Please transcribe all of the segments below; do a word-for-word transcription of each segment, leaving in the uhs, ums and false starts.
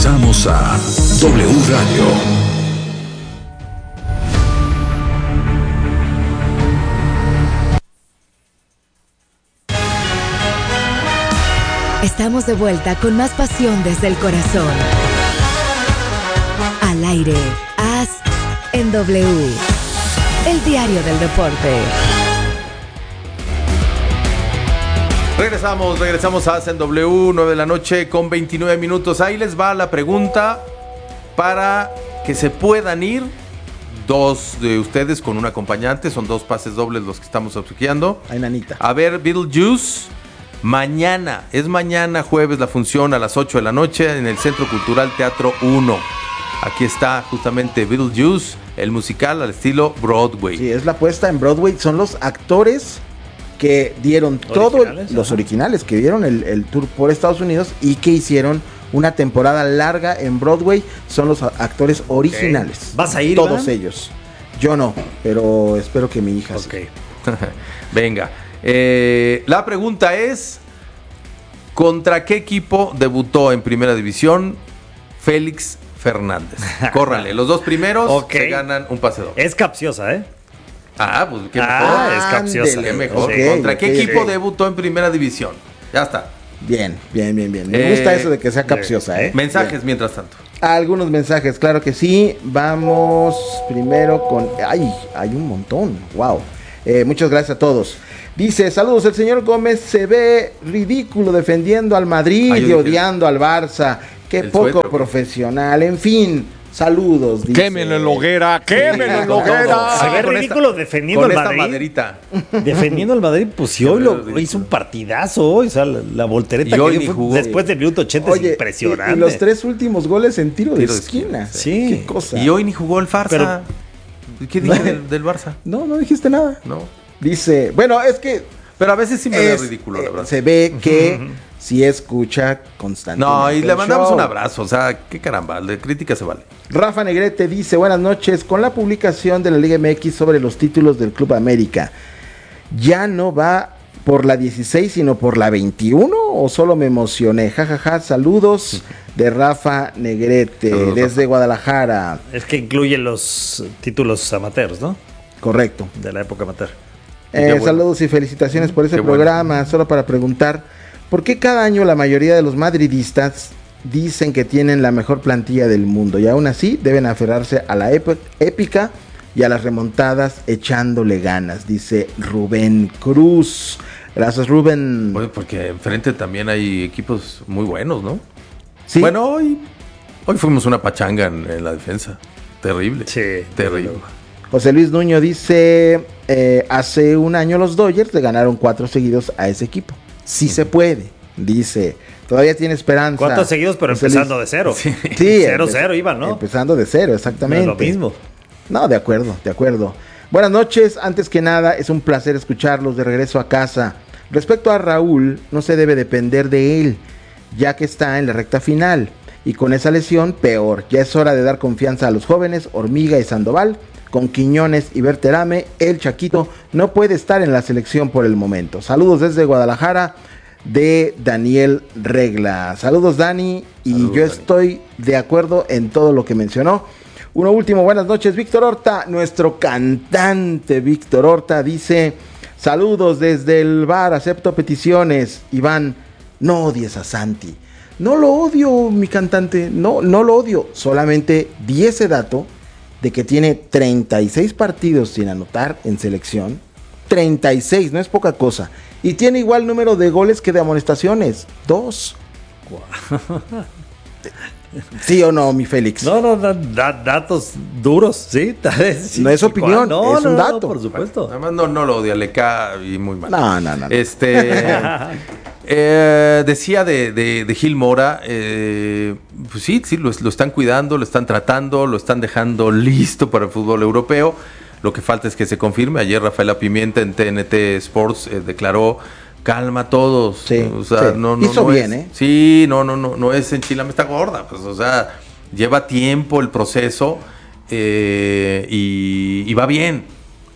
Vamos a W Radio. Estamos de vuelta con más pasión desde el corazón. Al aire, A S en W, el diario del deporte. Regresamos, regresamos a A S en W, nueve de la noche con veintinueve minutos. Ahí les va la pregunta para que se puedan ir. Dos de ustedes con un acompañante, son dos pases dobles los que estamos obsequiando. Ay, nanita. A ver, Beetlejuice, mañana, es mañana jueves la función a las ocho de la noche en el Centro Cultural Teatro uno. Aquí está justamente Beetlejuice, el musical al estilo Broadway. Sí, es la puesta en Broadway, son los actores que dieron todo, el, los originales, que dieron el, el tour por Estados Unidos y que hicieron una temporada larga en Broadway, son los actores originales. Okay. ¿Vas a ir, todos Iván? ellos. Yo no, pero espero que mi hija okay. sí. Venga, eh, la pregunta es, ¿contra qué equipo debutó en Primera División Félix Fernández? Córrale, los dos primeros okay. se ganan un pase doble. Es capciosa, ¿eh? Ah, pues qué mejor. Ah, es capciosa. Qué mejor. Okay, ¿Contra qué okay, equipo okay. debutó en Primera División? Ya está. Bien, bien, bien, bien. Me Eh, gusta eso de que sea capciosa, ¿eh? Mensajes bien. mientras tanto. Algunos mensajes, claro que sí. Vamos primero con... ¡Ay! Hay un montón. ¡Wow! Eh, muchas gracias a todos. Dice, saludos, el señor Gómez se ve ridículo defendiendo al Madrid Ay, y odiando al Barça. Qué el poco suéter, profesional. En fin, saludos. Dice. Quémenlo en la hoguera, quémenlo en la hoguera. Se ve Con ridículo esta- defendiendo con al esta Madrid. maderita. Defendiendo al Madrid, pues si hoy Se ve lo ridículo. hizo un partidazo hoy, o sea, la, la voltereta Y hoy que ni dio fue jugó. después del minuto ochenta Oye, es impresionante. Y, y los tres últimos goles en tiro, Tiro de de esquina. esquina, sí. Qué cosa. Y hoy ni jugó el Farsa. Pero- ¿Qué dije del, del Barça? No, no dijiste nada. No. Dice, bueno, es que Pero a veces sí me ve es, ridículo, la eh, verdad. se ve que si escucha constantemente. No, y le el mandamos show. un abrazo. O sea, qué caramba, el de crítica se vale. Rafa Negrete dice, buenas noches, con la publicación de la Liga M X sobre los títulos del Club América, ¿ya no va por la dieciséis sino por la veintiuno o solo me emocioné? Jajaja, ja, ja. Saludos de Rafa Negrete Saludos, desde Rafa. Guadalajara. Es que incluye los títulos amateurs, ¿no? Correcto. De la época amateur. Eh, Qué bueno. Saludos y felicitaciones por ese Qué bueno. programa. Solo para preguntar, ¿por qué cada año la mayoría de los madridistas dicen que tienen la mejor plantilla del mundo y aún así deben aferrarse a la ép- épica y a las remontadas echándole ganas? Dice Rubén Cruz. Gracias, Rubén. Oye, porque enfrente también hay equipos muy buenos, ¿no? Sí. Bueno, hoy, hoy fuimos una pachanga en, en la defensa. Terrible. Sí. Terrible. José Luis Nuño dice, eh, hace un año los Dodgers le ganaron cuatro seguidos a ese equipo. Sí se puede, dice. Todavía tiene esperanza. ¿Cuántos seguidos, pero José empezando Luis. de cero? Sí, cero, empe- cero iban, ¿no? Empezando de cero, exactamente. No es lo mismo. No, de acuerdo, de acuerdo. Buenas noches, antes que nada, es un placer escucharlos de regreso a casa. Respecto a Raúl, no se debe depender de él, ya que está en la recta final. Y con esa lesión, peor. Ya es hora de dar confianza a los jóvenes, Hormiga y Sandoval. Con Quiñones y Berterame, el Chaquito no puede estar en la selección por el momento. Saludos desde Guadalajara, de Daniel Regla. Saludos, Dani, y Saludos, yo Dani. estoy de acuerdo en todo lo que mencionó. Uno último, buenas noches, Víctor Horta, nuestro cantante Víctor Horta dice, saludos desde el bar, acepto peticiones. Iván, no odies a Santi. No lo odio, mi cantante, no, no lo odio, solamente di ese dato de que tiene treinta y seis partidos sin anotar en selección. treinta y seis, no es poca cosa. Y tiene igual número de goles que de amonestaciones, dos. ¿Sí o no, mi Félix? No, no, da, da- datos duros, ¿sí? Sí, No es sí, opinión, no, es no, un no, dato. por supuesto. Además, no, no lo odia, le cae y muy mal. No, no, no. no. Este. eh, decía de, de, de Gil Mora, eh, pues sí, sí, lo, lo están cuidando, lo están tratando, lo están dejando listo para el fútbol europeo. Lo que falta es que se confirme. Ayer Rafaela Pimienta en T N T Sports eh, declaró, calma a todos. Sí, o sea, sí. no, no, Hizo no bien, es, ¿eh? Sí, no, no, no, no es enchilame está gorda. Pues, o sea, lleva tiempo el proceso eh, y, y va bien.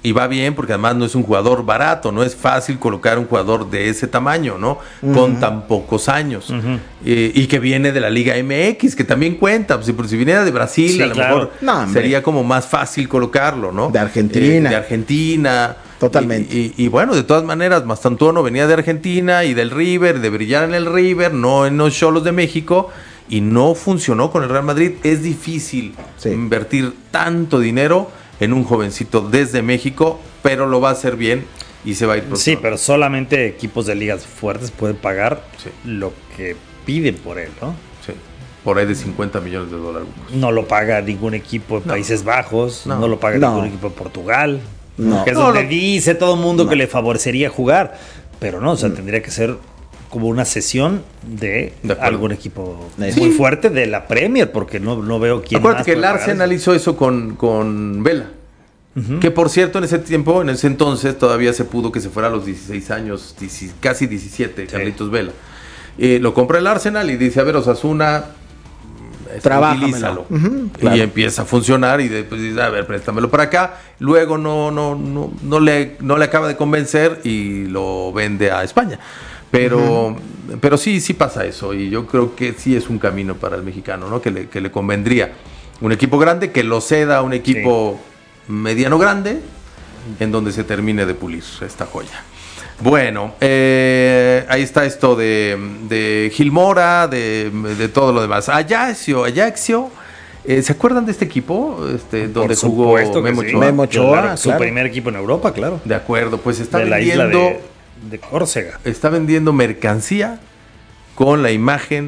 Y va bien porque además no es un jugador barato, no es fácil colocar un jugador de ese tamaño, ¿no? Uh-huh. Con tan pocos años. Uh-huh. eh, y que viene de la Liga M X, que también cuenta. Pues, si, si viniera de Brasil, sí, a lo claro. mejor no, sería como más fácil colocarlo, ¿no? De Argentina. Eh, de Argentina. Totalmente. Y, y, y bueno, de todas maneras, Mastantuono venía de Argentina y del River, de brillar en el River, no en los Xolos de México, y no funcionó con el Real Madrid. Es difícil sí. invertir tanto dinero en un jovencito desde México, pero lo va a hacer bien y se va a ir pronto. Sí, pero solamente equipos de ligas fuertes pueden pagar sí. lo que piden por él, ¿no? Sí, por ahí de cincuenta millones de dólares. No lo paga ningún equipo de no. Países Bajos, no, no lo paga no. ningún equipo de Portugal, no. que es no, donde lo... dice todo el mundo no. que le favorecería jugar, pero no, o sea, no. tendría que ser como una sesión de, de algún equipo sí. muy fuerte de la Premier, porque no, no veo quién Acuérdate más que el Arsenal hizo eso con, con Vela. Uh-huh. Que por cierto, en ese tiempo, en ese entonces, todavía se pudo que se fuera a los dieciséis años, diez, casi diecisiete, sí. Carlitos Vela. Eh, lo compra el Arsenal y dice, a ver, Osasuna, trabajámelo. Uh-huh, claro. Y empieza a funcionar y después dice, a ver, préstamelo para acá. Luego no, no, no, no, le, no le acaba de convencer y lo vende a España. Pero, uh-huh. pero sí, sí pasa eso, y yo creo que sí es un camino para el mexicano, ¿no? Que le, que le convendría un equipo grande, que lo ceda a un equipo sí. mediano grande, en donde se termine de pulir esta joya. Bueno, eh, ahí está esto de, de Gil Mora, de, de todo lo demás. Ajaxio, Ajaxio. Eh, ¿Se acuerdan de este equipo? Este, donde jugó Memo Ochoa. Sí. Memo Ochoa, claro, su claro. primer equipo en Europa, claro. De acuerdo, pues está de vendiendo... La isla de... de Córcega. Está vendiendo mercancía con la imagen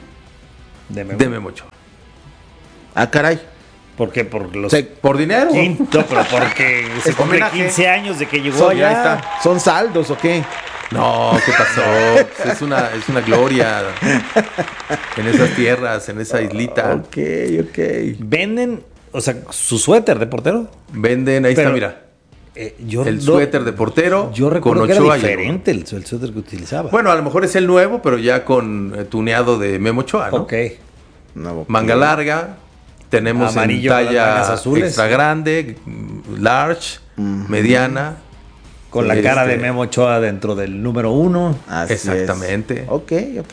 de Memo, de Memo Ochoa. Ah, caray. ¿Por qué? Por los Se, por dinero. Quinto, pero porque se cumple quince años de que llegó Son, allá. Está. ¿Son saldos o qué? No, ¿qué pasó? es una es una gloria en esas tierras, en esa islita. Ok, ok. Venden, o sea, su suéter de portero. Venden, ahí pero, está, mira. Eh, yo el no, suéter de portero. Yo recuerdo que era diferente el, el suéter que utilizaba. Bueno, a lo mejor es el nuevo, pero ya con eh, tuneado de Memo Ochoa, ¿no? Ok. No, Manga larga. Tenemos amarillo, en talla extra grande, large, uh-huh. mediana. Con la este, cara de Memo Ochoa dentro del número uno. Así exactamente. Es. Ok, ok.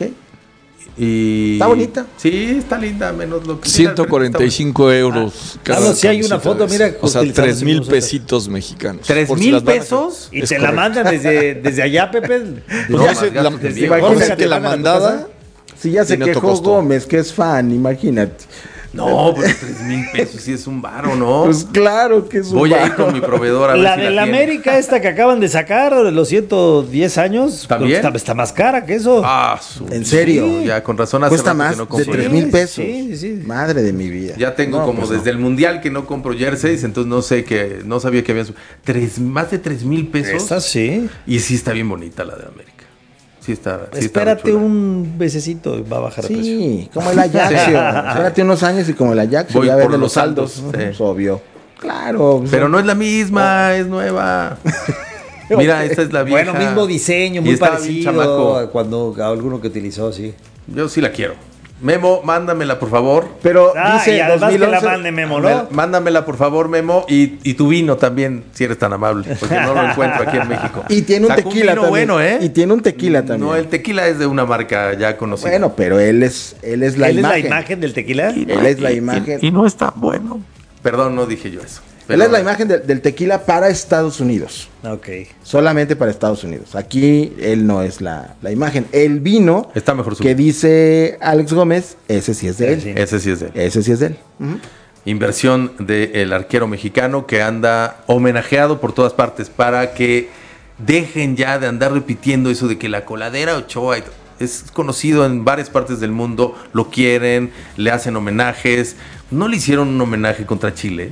Y está bonita. Sí, está linda, menos lo que ciento cuarenta y cinco euros. Ah, no, si hay una foto, mira. O sea, tres mil pesitos mexicanos. ¿Tres mil pesos? Y te correcto. La mandan desde, desde allá, Pepe. No, no, se, la, desde imagínate la mandada. Si ya se quejó Gómez, que es fan, imagínate. No, pero tres mil pesos sí es un varo, ¿no? Pues claro que es un Voy varo. a ir con mi proveedor a ver la si de la la tiene. América esta que acaban de sacar, los ciento diez años. ¿También? Está, está más cara que eso. Ah, su... ¿En serio? Sí, ya, con razón hace cuesta rato más que no de compro. tres mil pesos. Sí, sí. Madre de mi vida. Ya tengo no, como pues desde no. el mundial que no compro jerseys, entonces no sé que, no sabía que había su... tres, más de tres mil pesos. Esta sí. Y sí está bien bonita la de América. Sí está, sí espérate está un besecito y va a bajar sí, el precio. Sí, como el Ajaxio. Espérate unos años y como el Ajaxio voy ya por vende los los saldos. saldos, Uh-huh, sí. obvio. Claro. Pero so... no es la misma, oh. es nueva. Mira, esta es la vieja. Bueno, mismo diseño, muy parecido a cuando a alguno que utilizó, sí. Yo sí la quiero. Memo, mándamela, por favor. Pero ah, dice y además dos mil once, que la mande Memo, ¿no? Mándamela, por favor, Memo. Y, y tu vino también, si eres tan amable, porque no lo encuentro aquí en México. Y tiene un Sacó tequila un vino también. bueno, ¿eh? Y tiene un tequila también. No, el tequila es de una marca ya conocida. Bueno, pero él es, él es la ¿Él imagen. es la imagen del tequila? Y él es la imagen. Y, y no es tan bueno. Perdón, no dije yo eso. Él es la imagen de, del tequila para Estados Unidos. Ok. Solamente para Estados Unidos. Aquí él no es la, la imagen. El vino está mejor que dice Alex Gómez, ese sí es de él. Sí. Ese sí es de él. Ese sí es de él. Uh-huh. Inversión del arquero mexicano que anda homenajeado por todas partes para que dejen ya de andar repitiendo eso de que la coladera Ochoa es conocido en varias partes del mundo, lo quieren, le hacen homenajes. No le hicieron un homenaje contra Chile.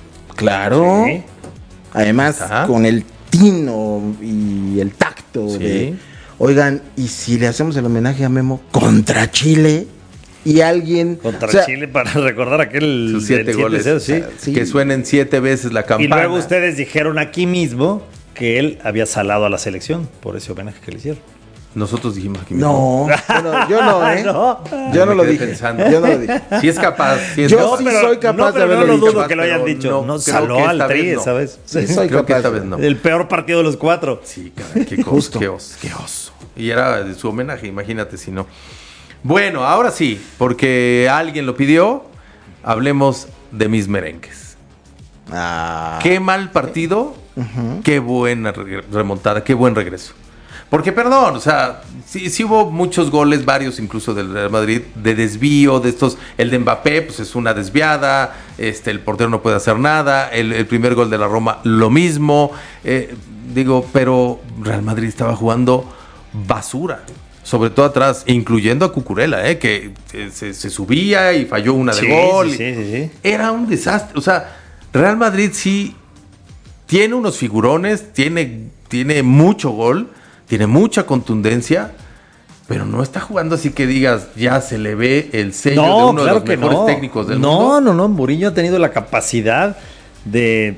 Claro. Sí. Además, Ajá. con el tino y el tacto sí. de, oigan, ¿y si le hacemos el homenaje a Memo contra Chile? Y alguien... Contra o sea, Chile para recordar aquel... Sus siete goles. Cero, sí. Sí. Que suenen siete veces la campana. Y luego ustedes dijeron aquí mismo que él había salado a la selección por ese homenaje que le hicieron. Nosotros dijimos aquí mismo. No, no, yo no, ¿eh? No. Yo no lo dije. Pensando. Yo no lo dije. Si es capaz. Si es yo capaz. sí pero, soy capaz no, pero de haberlo no lo dudo capaz, que lo hayan dicho. No, no saló al Tri, no. ¿sabes? Sí, soy creo capaz. Que esta vez no. El peor partido de los cuatro. Sí, caray, qué oso, qué oso, qué oso. Y era de su homenaje, imagínate si no. Bueno, ahora sí, porque alguien lo pidió, hablemos de mis merengues. Ah. Qué mal partido, uh-huh. Qué buena remontada, qué buen regreso. Porque, perdón, o sea, sí, sí hubo muchos goles, varios incluso del Real Madrid, de desvío, de estos, el de Mbappé, pues es una desviada, este, el portero no puede hacer nada, el, el primer gol de la Roma, lo mismo, eh, digo, pero Real Madrid estaba jugando basura. Sobre todo atrás, incluyendo a Cucurella, ¿eh? que se, se subía y falló una de sí, gol. Sí, sí, sí, sí. Era un desastre. O sea, Real Madrid sí tiene unos figurones, tiene, tiene mucho gol, tiene mucha contundencia, pero no está jugando así que digas, ya se le ve el sello no, de uno claro de los mejores no. técnicos del no, mundo. No, no, no. Mourinho ha tenido la capacidad de,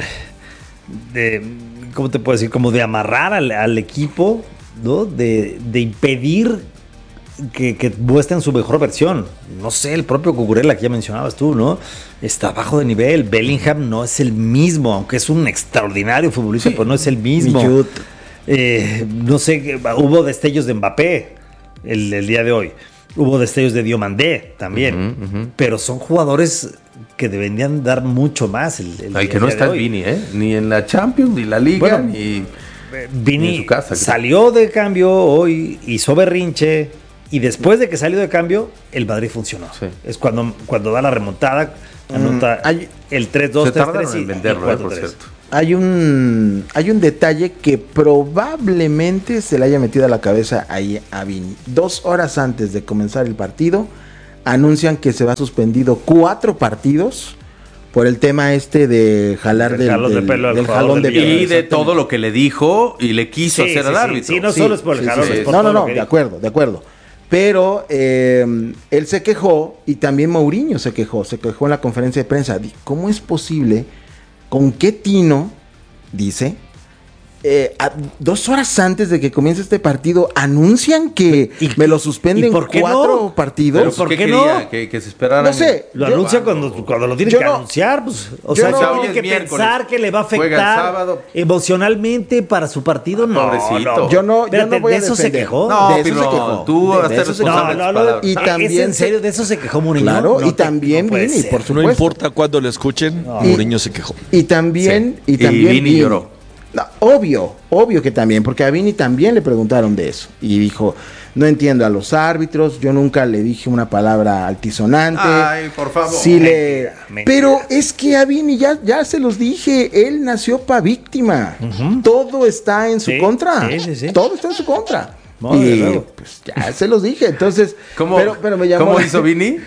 de, ¿cómo te puedo decir? Como de amarrar al, al equipo, ¿no? De, de impedir que, que muestren su mejor versión. No sé, el propio Cucurella que ya mencionabas tú, ¿no? Está bajo de nivel. Bellingham no es el mismo, aunque es un extraordinario futbolista, sí, pero no es el mismo. Eh, no sé, hubo destellos de Mbappé el, el día de hoy. Hubo destellos de Diomandé también. Uh-huh, uh-huh. Pero son jugadores que deberían dar mucho más. El, el, el que no está es Vini, ¿eh? Ni en la Champions, ni la Liga, bueno, ni... Vini en su casa, salió de cambio hoy, hizo berrinche y después de que salió de cambio, el Madrid funcionó. Sí. Es cuando, cuando da la remontada, anota mm, hay, el tres dos, tres tres y, venderlo, y cuatro, eh, por cierto. Hay un, hay un detalle que probablemente se le haya metido a la cabeza ahí a Vini. Dos horas antes de comenzar el partido, anuncian que se va suspendido cuatro partidos por el tema este de jalar el del, jalón del, de pelo, del jalón de pelo. Y de todo lo que le dijo y le quiso sí, hacer sí, al sí, árbitro. Sí, no sí, solo es por el sí, jalón. Sí, es sí. por no, todo no, no, de dijo. acuerdo, de acuerdo. Pero eh, él se quejó y también Mourinho se quejó, se quejó en la conferencia de prensa. ¿Cómo es posible? ¿Con qué tino? Dice... Eh, a, dos horas antes de que comience este partido anuncian que ¿Y, me lo suspenden cuatro no? partidos. ¿Pero por qué, qué no? Que, que se esperaran. No sé. Lo yo, anuncia cuando, cuando lo tiene que no, anunciar. Pues, o sea, no, tiene que pensar que le va a afectar emocionalmente para su partido. Ah, no, pobrecito. No. Yo no, Espérate, yo no voy de a eso defender. se quejó. No, de eso pero se quejó. Tú de, vas a ser responsable. No, no, no, y también ¿es en serio? ¿De eso se quejó Mourinho? Claro, no y también no Vini, por supuesto. No importa cuándo lo escuchen, no. Mourinho se quejó. Y también, sí. y también y Vini lloró. No, obvio, obvio que también, porque a Vini también le preguntaron de eso y dijo, no entiendo a los árbitros, yo nunca le dije una palabra altisonante. Ay, por favor. Sí le... Mentira. Pero es que a Vini ya, ya se los dije, él nació pa' víctima. Uh-huh. Todo está en su sí, contra. Sí, sí, sí. Todo está en su contra. No, y pues ya se los dije, entonces... ¿Cómo, pero, pero me llamó ¿cómo la... hizo Vini?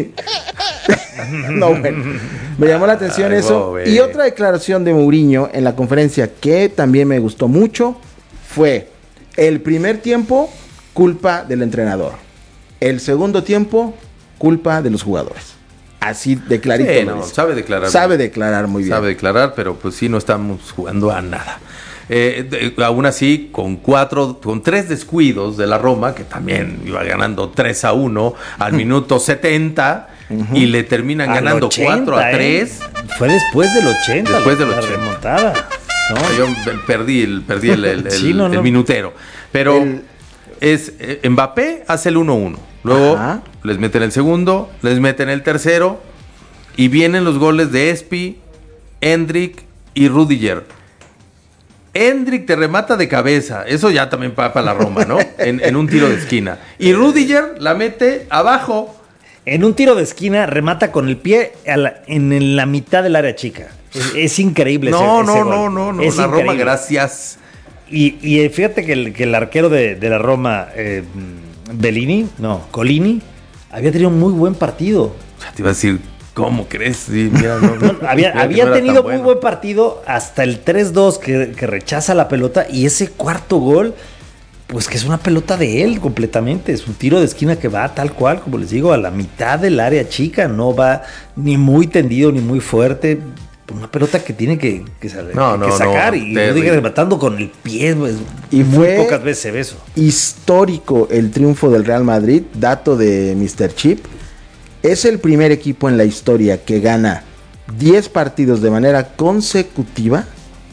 No, bueno, me llamó la atención Ay, eso. Wow, y otra declaración de Mourinho en la conferencia que también me gustó mucho fue: el primer tiempo, culpa del entrenador. El segundo tiempo, culpa de los jugadores. Así de clarito. Sí, no, sabe declarar. Sabe declarar muy bien. Sabe declarar, pero pues sí, no estamos jugando a nada. Eh, de, aún así, con cuatro, con tres descuidos de la Roma, que también iba ganando tres a uno al minuto setenta, uh-huh. y le terminan al ganando ochenta, cuatro a tres. ¿eh? Fue después del ochenta. Después del la ochenta. Remontada. No, yo perdí el, perdí el, el, el, sí, no, no. el minutero. Pero el... es eh, Mbappé hace el uno uno. Luego Ajá. les meten el segundo, les meten el tercero, y vienen los goles de Espi, Endrick y Rudiger. Endrick te remata de cabeza, eso ya también para la Roma, ¿no? En, en un tiro de esquina. Y Rudiger la mete abajo. En un tiro de esquina remata con el pie a la, en la mitad del área chica. Es, es increíble no, ese, no, ese no, gol. no, no, es la increíble. Roma, gracias. Y, y fíjate que el, que el arquero de, de la Roma, eh, Bellini, no, Colini, había tenido un muy buen partido. Ya te iba a decir... ¿Cómo crees? Sí, mira, no, no, había había no tenido muy bueno. buen partido hasta el tres dos que, que rechaza la pelota, y ese cuarto gol, pues que es una pelota de él completamente. Es un tiro de esquina que va tal cual, como les digo, a la mitad del área chica. No va ni muy tendido ni muy fuerte. una pelota que tiene que, que, no, que no, sacar no, y Rudiger rematando con el pie. Pues, y fue muy pocas veces se ve eso. Histórico el triunfo del Real Madrid, dato de mister Chip. Es el primer equipo en la historia que gana diez partidos de manera consecutiva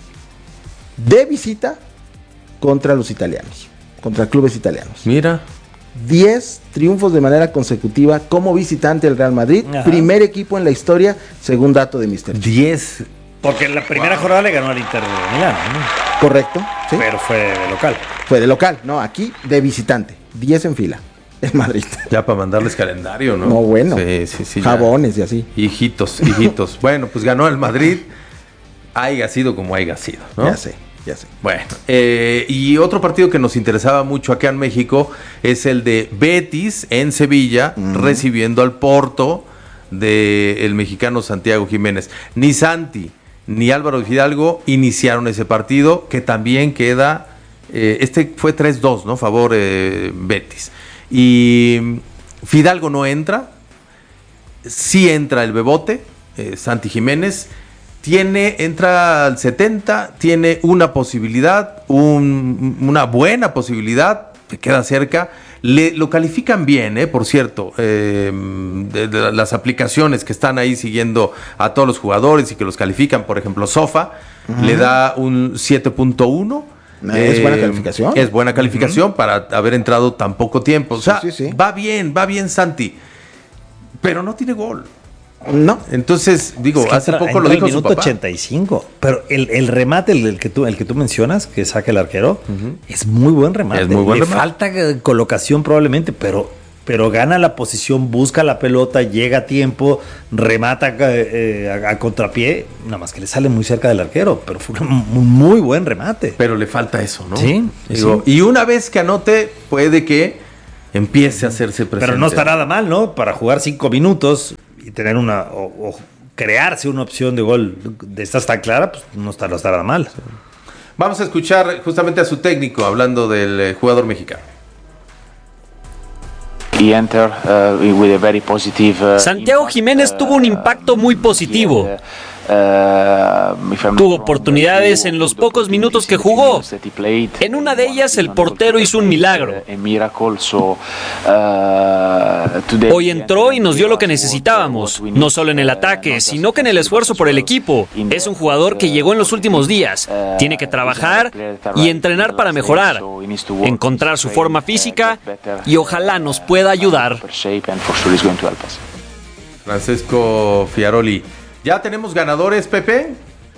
de visita contra los italianos, contra clubes italianos. Mira. diez triunfos de manera consecutiva como visitante del Real Madrid. Ajá. Primer equipo en la historia, según dato de mister Chip. diez. Porque en la primera wow. jornada le ganó al Inter de Milán, ¿no? Correcto. ¿Sí? Pero fue de local. Fue de local, no, aquí de visitante. diez en fila. En Madrid. Ya para mandarles calendario, ¿no? No, bueno. Sí, sí, sí. Jabones ya. y así. Hijitos, hijitos. Bueno, pues ganó el Madrid. Haiga sido como haiga sido, ¿no? Ya sé, ya sé. Bueno, eh, y otro partido que nos interesaba mucho acá en México es el de Betis en Sevilla, uh-huh. recibiendo al Porto del mexicano Santiago Jiménez. Ni Santi ni Álvaro Fidalgo iniciaron ese partido, que también queda... Eh, este fue tres dos, ¿no? Favor eh, Betis. Y Fidalgo no entra, sí entra el Bebote, eh, Santi Jiménez, tiene, entra al setenta, tiene una posibilidad, un, una buena posibilidad, que queda cerca, le, lo califican bien, eh, por cierto, eh, de, de las aplicaciones que están ahí siguiendo a todos los jugadores y que los califican, por ejemplo, Sofa, uh-huh. le da un siete punto uno. ¿Es eh, buena calificación? Es buena calificación uh-huh. para haber entrado tan poco tiempo. O sea, sí, sí, sí. va bien, va bien Santi, pero no tiene gol. No. Entonces, digo, es que hace entra, poco lo dijo el su minuto papá. ochenta y cinco. Pero el, el remate, el, el, que tú, el que tú mencionas, que saca el arquero, uh-huh. es muy buen remate. Es muy buen Le remate. falta colocación probablemente, pero... pero gana la posición, busca la pelota, llega a tiempo, remata eh, a, a contrapié, nada más que le sale muy cerca del arquero, pero fue un muy buen remate. Pero le falta eso, ¿no? Sí. Digo, sí. Y una vez que anote, puede que empiece a hacerse presente. Pero no está nada mal, ¿no? Para jugar cinco minutos y tener una, o, o crearse una opción de gol de estas tan clara, pues no está, no está nada mal. Vamos a escuchar justamente a su técnico hablando del eh, jugador mexicano. Santiago Jiménez tuvo un impacto muy positivo. Tuvo oportunidades en los pocos minutos que jugó. En una de ellas el portero hizo un milagro. Hoy entró y nos dio lo que necesitábamos, no solo en el ataque, sino que en el esfuerzo por el equipo. Es un jugador que llegó en los últimos días. Tiene que trabajar y entrenar para mejorar, encontrar su forma física y ojalá nos pueda ayudar. Francesco Fiaroli. ¿Ya tenemos ganadores, Pepe?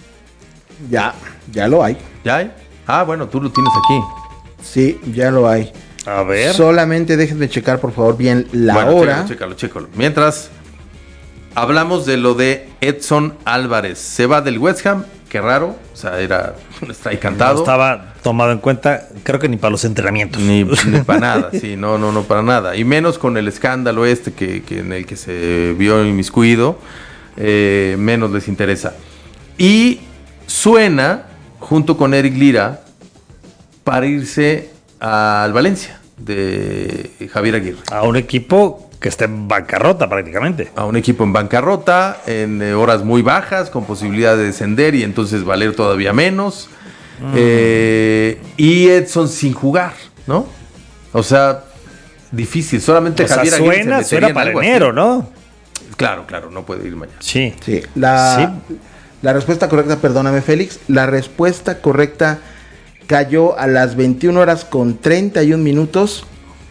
Ya, ya lo hay. ¿Ya hay? Ah, bueno, tú lo tienes aquí. Sí, ya lo hay. A ver. Solamente déjenme checar, por favor, bien la bueno, hora. Chécalo, chécalo, chécalo. Mientras, hablamos de lo de Edson Álvarez. Se va del West Ham, qué raro. O sea, era un strike cantado. No estaba tomado en cuenta, creo que ni para los entrenamientos. Ni, ni para nada, sí, no, no, no para nada. Y menos con el escándalo este que, que en el que se vio inmiscuido. Eh, menos les interesa. Y suena junto con Eric Lira para irse al Valencia de Javier Aguirre. A un equipo que está en bancarrota prácticamente. A un equipo en bancarrota, en eh, horas muy bajas, con posibilidad de descender y entonces valer todavía menos. Mm. Eh, y Edson sin jugar, ¿no? O sea, difícil. Solamente o sea, Javier suena, Aguirre se suena para enero, así. ¿No? Claro, claro, no puede ir mañana. Sí. Sí. La, sí. la respuesta correcta, perdóname, Félix. La respuesta correcta cayó a las veintiuna horas con treinta y un minutos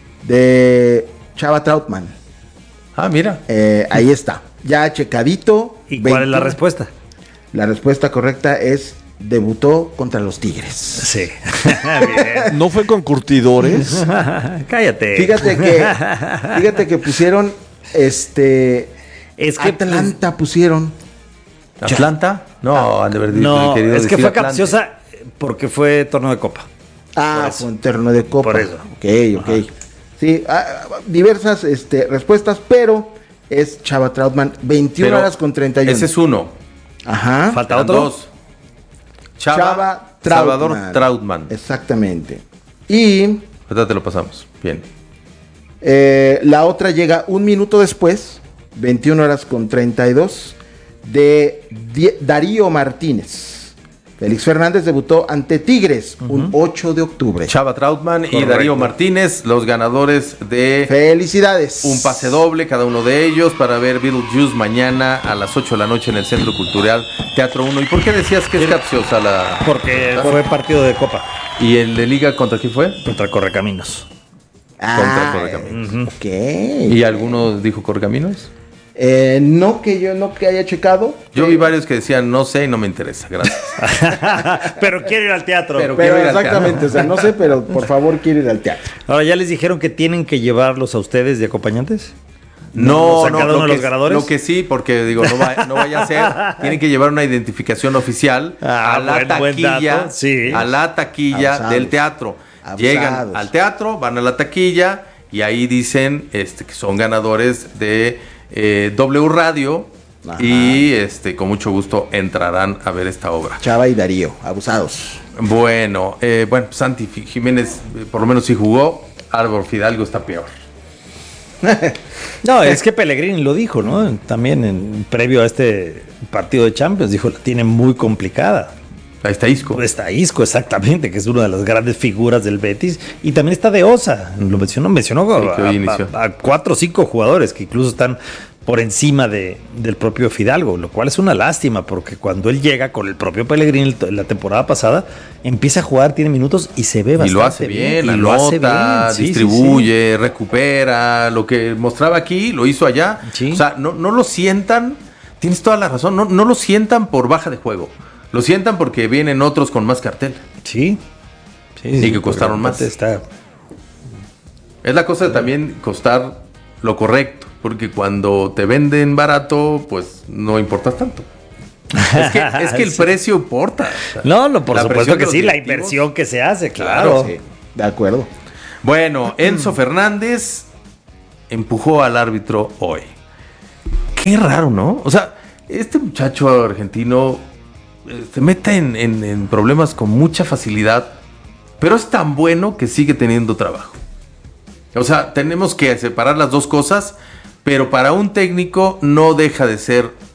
de Chava Trautmann. Ah, mira. Eh, ahí está. Ya checadito. ¿Y veintiuna. Cuál es la respuesta? La respuesta correcta es: debutó contra los Tigres. Sí. ¿No fue con curtidores? Cállate. Fíjate que, fíjate que pusieron este. Es que Atlanta pusieron. ¿Atlanta? No, han de haber no, querido es que fue Atlante. Capciosa porque fue torneo de Copa. Ah, fue un torneo de Copa. Por eso. Ok, ok. Ajá. Sí, ah, diversas este, respuestas, pero es Chava Trautmann, veintiuna pero horas con treinta y uno. Ese es uno. Ajá. ¿Falta otro? Dos. Chava, Chava Trautmann. Salvador Trautmann. Exactamente. Y... ahorita te lo pasamos. Bien. Eh, la otra llega un minuto después, veintiuna horas con treinta y dos. de Die- Darío Martínez. Félix Fernández debutó ante Tigres uh-huh. un ocho de octubre. Chava Trautmann Correcto. y Darío Martínez, los ganadores de... ¡Felicidades! Un pase doble, cada uno de ellos, para ver Beetlejuice mañana a las ocho de la noche en el Centro Cultural Teatro uno. ¿Y por qué decías que es capciosa la...? Porque fue partido de Copa. ¿Y el de Liga contra quién fue? Contra Correcaminos. Ah, contra Correcaminos. Uh-huh. Ok. ¿Y alguno dijo Correcaminos? Eh, no que yo no que haya checado. Yo eh, vi varios que decían no sé y no me interesa, gracias. Pero quiero ir al teatro. Pero, pero ir exactamente, al teatro. O sea, no sé, pero por favor quiero ir al teatro. Ahora, ¿ya les dijeron que tienen que llevarlos a ustedes de acompañantes? No, o sea, no, cada lo, uno de que, los ganadores. lo que sí, porque digo, no, va, no vaya a ser, tienen que llevar una identificación oficial ah, a la buen, taquilla, buen sí. a la taquilla Abusados. del teatro. Abusados. Llegan al teatro, van a la taquilla y ahí dicen este, que son ganadores de eh, W Radio. Ajá. Y este con mucho gusto entrarán a ver esta obra. Chava y Darío, abusados. Bueno, eh, bueno, Santi Jiménez eh, por lo menos sí jugó. Álvaro Fidalgo está peor. No, es que Pellegrini lo dijo, ¿no? También en previo a este partido de Champions, dijo, la tiene muy complicada. Ahí está Isco. Está Isco, exactamente, que es una de las grandes figuras del Betis. Y también está De Osa, lo mencionó, mencionó a, a, a cuatro o cinco jugadores que incluso están por encima de, del propio Fidalgo, lo cual es una lástima, porque cuando él llega con el propio Pellegrini la temporada pasada, empieza a jugar, tiene minutos y se ve bastante bien. Y lo hace bien, bien y lo hace bien. Sí, distribuye, sí, sí. recupera, lo que mostraba aquí, lo hizo allá. Sí. O sea, no, no lo sientan, tienes toda la razón, no, no lo sientan por baja de juego, lo sientan porque vienen otros con más cartel. Sí. sí y sí, que costaron más. Está... Es la cosa de también costar lo correcto. Porque cuando te venden barato, pues no importas tanto. Es que, es que el sí. precio importa. O sea, no, no, por supuesto que sí, la inversión que se hace, claro. claro sí, de acuerdo. Bueno, Enzo Fernández empujó al árbitro hoy. Qué raro, ¿no? O sea, este muchacho argentino eh, se mete en, en, en problemas con mucha facilidad, pero es tan bueno que sigue teniendo trabajo. O sea, tenemos que separar las dos cosas. Pero para un técnico no deja de ser